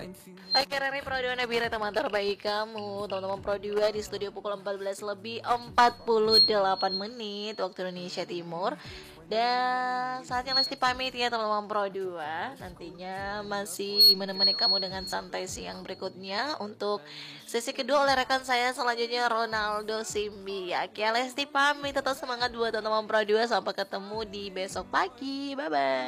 Oke, Rere Pro 2 Nabila, teman terbaik kamu. Teman-teman Pro 2 di studio pukul 14 lebih 48 menit waktu Indonesia Timur. Dan saatnya Lesti pamit ya teman-teman Pro 2. Nantinya masih menemani kamu dengan santai siang berikutnya untuk sesi kedua oleh rekan saya selanjutnya Ronaldo Simbi. Oke, Lesti pamit, tetap semangat buat teman-teman Pro 2. Sampai ketemu di besok pagi. Bye bye.